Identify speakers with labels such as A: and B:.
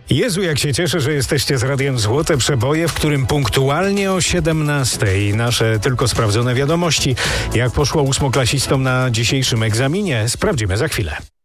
A: Jezu, jak się cieszę, że jesteście z Radiem Złote Przeboje, w którym punktualnie o 17:00 nasze tylko sprawdzone wiadomości. Jak poszło ósmoklasistom na dzisiejszym egzaminie, sprawdzimy za chwilę.